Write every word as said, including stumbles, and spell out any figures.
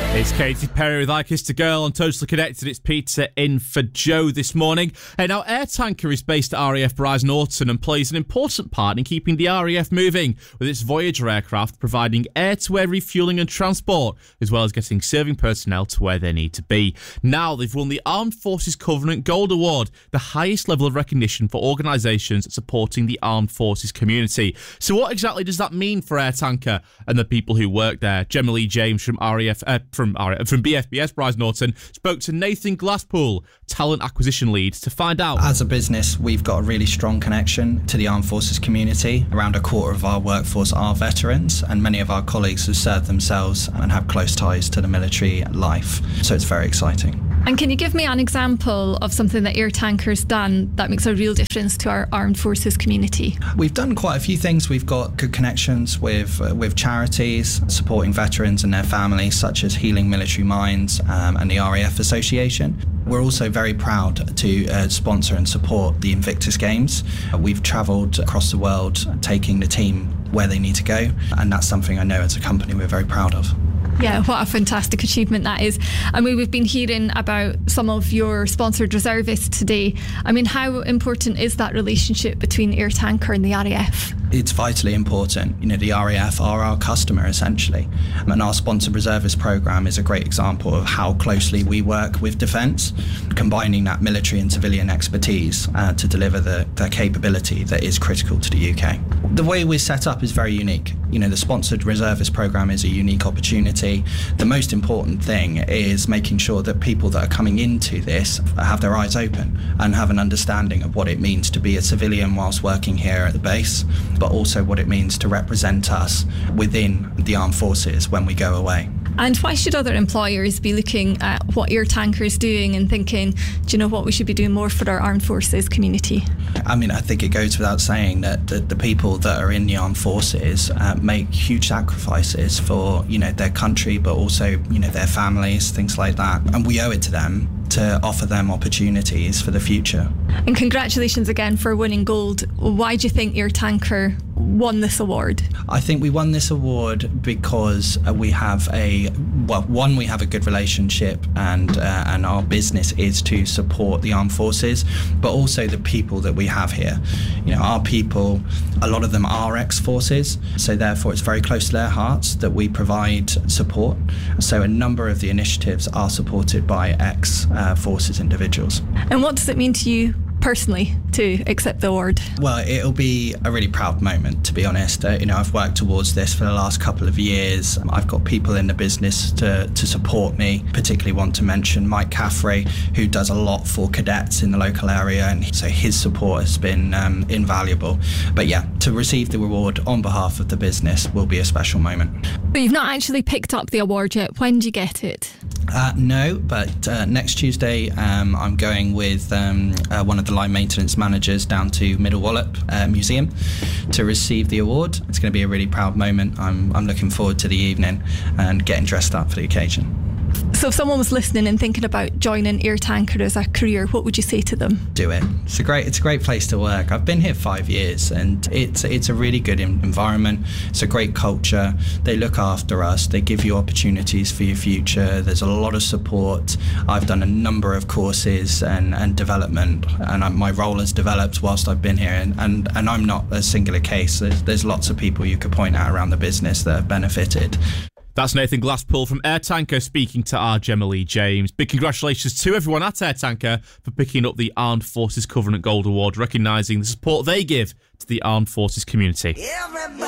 It's Katy Perry with I Kissed a Girl on Totally Connected. It's Peter in for Joe this morning. Hey, now, Air Tanker is based at R A F Bryce Norton and plays an important part in keeping the R A F moving, with its Voyager aircraft providing air-to-air refuelling and transport, as well as getting serving personnel to where they need to be. Now, they've won the Armed Forces Covenant Gold Award, the highest level of recognition for organisations supporting the armed forces community. So what exactly does that mean for Air Tanker and the people who work there? Gemma Lee James from R A F... Uh, from from B F B S Bryce Norton spoke to Nathan Glasspool, talent acquisition lead, to find out. As a business, we've got a really strong connection to the armed forces community. Around a quarter of our workforce are veterans, and many of our colleagues have served themselves and have close ties to the military life. So it's very exciting. And can you give me an example of something that Air Tanker's done that makes a real difference to our armed forces community? We've done quite a few things. We've got good connections with uh, with charities supporting veterans and their families, such as Healing Military Minds um, and the R A F Association. We're also very proud to uh, sponsor and support the Invictus Games. Uh, we've travelled across the world taking the team where they need to go, and that's something I know as a company we're very proud of. Yeah, what a fantastic achievement that is. I mean, we've been hearing about some of your sponsored reservists today. I mean, how important is that relationship between Air Tanker and the R A F? It's vitally important. You know, the R A F are our customer, essentially. And our sponsored reservist programme is a great example of how closely we work with Defence, combining that military and civilian expertise uh, to deliver the, the capability that is critical to the U K. The way we're set up is very unique. You know, the sponsored reservist programme is a unique opportunity. The most important thing is making sure that people that are coming into this have their eyes open and have an understanding of what it means to be a civilian whilst working here at the base, but also what it means to represent us within the armed forces when we go away. And why should other employers be looking at what Air Tanker is doing and thinking, do you know what, we should be doing more for our armed forces community? I mean, I think it goes without saying that the, the people that are in the armed forces uh, make huge sacrifices for, you know, their country, but also, you know, their families, things like that. And we owe it to them to offer them opportunities for the future. And congratulations again for winning gold. Why do you think Air Tanker won this award? I think we won this award because uh, we have a, well, one, we have a good relationship, and uh, and our business is to support the armed forces, but also the people that we have here. You know, our people, a lot of them are ex-forces, so therefore it's very close to their hearts that we provide support. So a number of the initiatives are supported by ex-forces individuals. And what does it mean to you personally to accept the award? Well, it'll be a really proud moment, to be honest. Uh, you know, I've worked towards this for the last couple of years. I've got people in the business to, to support me. Particularly want to mention Mike Caffrey, who does a lot for cadets in the local area, and so his support has been um, invaluable. But yeah, to receive the award on behalf of the business will be a special moment. But you've not actually picked up the award yet. When do you get it? Uh, no, but uh, next Tuesday um, I'm going with um, uh, one of the line maintenance managers down to Middle Wallop uh, Museum to receive the award. It's going to be a really proud moment. I'm, I'm looking forward to the evening and getting dressed up for the occasion. So if someone was listening and thinking about joining Air Tanker as a career, what would you say to them? Do it. It's a great, it's a great place to work. I've been here five years, and it's it's a really good environment. It's a great culture. They look after us. They give you opportunities for your future. There's a lot of support. I've done a number of courses and, and development, and I, my role has developed whilst I've been here. And, and, and I'm not a singular case. There's, there's lots of people you could point out around the business that have benefited. That's Nathan Glasspool from Air Tanker speaking to our Gemma Lee James. Big congratulations to everyone at Air Tanker for picking up the Armed Forces Covenant Gold Award, recognising the support they give to the armed forces community. Everybody.